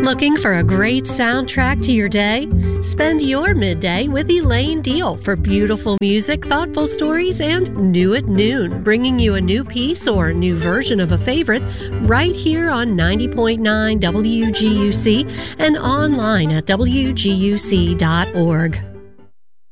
Looking for a great soundtrack to your day? Spend your midday with Elaine Deal for beautiful music, thoughtful stories, and New at Noon, bringing you a new piece or new version of a favorite right here on 90.9 WGUC and online at WGUC.org.